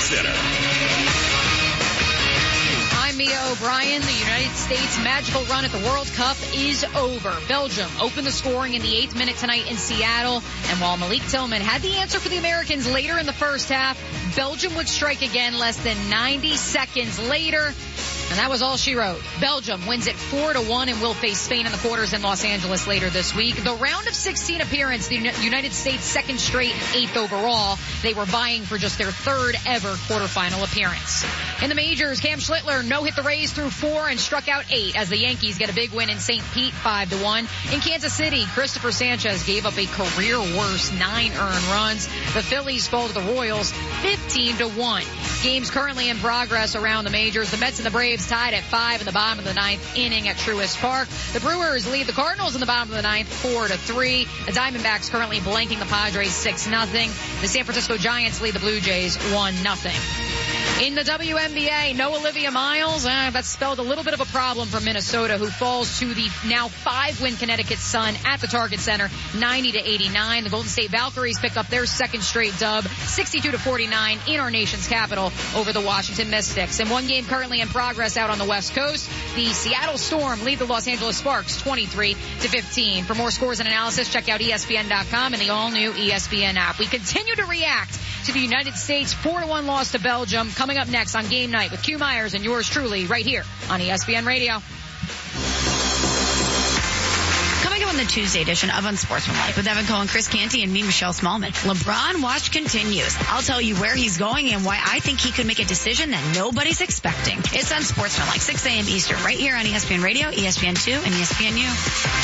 Center. I'm Mia O'Brien. The United States' magical run at the World Cup is over. Belgium opened the scoring in the 8th minute tonight in Seattle. And while Malik Tillman had the answer for the Americans later in the first half, Belgium would strike again less than 90 seconds later. And that was all she wrote. Belgium wins it 4-1 and will face Spain in the quarters in Los Angeles later this week. The round of 16 appearance, the United States' second straight and 8th overall. They were vying for just their 3rd ever quarterfinal appearance. In the majors, Cam Schlittler no-hit the Rays through 4 and struck out 8 as the Yankees get a big win in St. Pete 5-1. In Kansas City, Christopher Sanchez gave up a career-worst 9 earned runs. The Phillies fall to the Royals 15-1. Games currently in progress around the majors. The Mets and the Braves tied at 5 in the bottom of the 9th inning at Truist Park. The Brewers lead the Cardinals in the bottom of the 9th 4-3. The Diamondbacks currently blanking the Padres 6-0. The San Francisco Giants lead the Blue Jays 1-0. In the WNBA, no Olivia Miles. That spelled a little bit of a problem for Minnesota, who falls to the now 5-win Connecticut Sun at the Target Center, 90-89. The Golden State Valkyries pick up their second straight dub, 62-49 in our nation's capital over the Washington Mystics. And one game currently in progress out on the West Coast, the Seattle Storm lead the Los Angeles Sparks 23-15. For more scores and analysis, check out ESPN.com and the all-new ESPN app. We continue to react to the United States 4-1 loss to Belgium. Coming up next on Game Night with Q Myers and yours truly right here on ESPN Radio. Coming up on the Tuesday edition of Unsportsmanlike with Evan Cohen, Chris Canty, and me, Michelle Smallman. LeBron watch continues. I'll tell you where he's going and why I think he could make a decision that nobody's expecting. It's Unsportsmanlike, 6 a.m. Eastern, right here on ESPN Radio, ESPN2, and ESPNU.